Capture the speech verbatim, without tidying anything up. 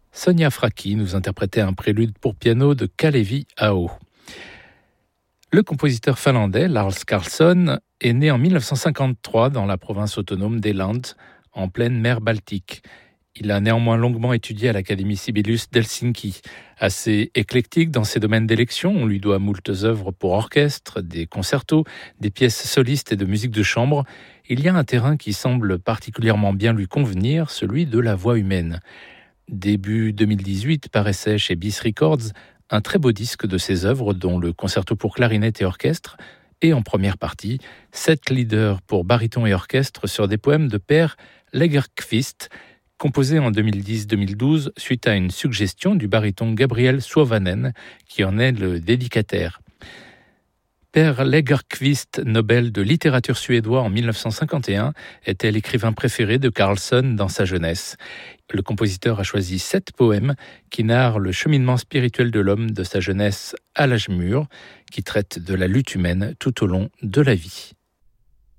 Sonia Fracchi nous interprétait un prélude pour piano de Kalevi Aho. Le compositeur finlandais Lars Karlsson est né en dix-neuf cent cinquante-trois dans la province autonome des Landes, en pleine mer Baltique. Il a néanmoins longuement étudié à l'Académie Sibelius d'Helsinki. Assez éclectique dans ses domaines d'élection, on lui doit moultes œuvres pour orchestre, des concertos, des pièces solistes et de musique de chambre. Il y a un terrain qui semble particulièrement bien lui convenir, celui de la voix humaine. Début deux mille dix-huit paraissait chez Bis Records un très beau disque de ses œuvres, dont le concerto pour clarinette et orchestre, et en première partie, sept leaders pour baryton et orchestre sur des poèmes de Per Lagerkvist, composés en deux mille dix deux mille douze suite à une suggestion du baryton Gabriel Suovanen, qui en est le dédicataire. Per Lagerkvist, Nobel de littérature suédois en dix-neuf cent cinquante et un, était l'écrivain préféré de Karlsson dans sa jeunesse. Le compositeur a choisi sept poèmes qui narrent le cheminement spirituel de l'homme de sa jeunesse à l'âge mûr, qui traitent de la lutte humaine tout au long de la vie.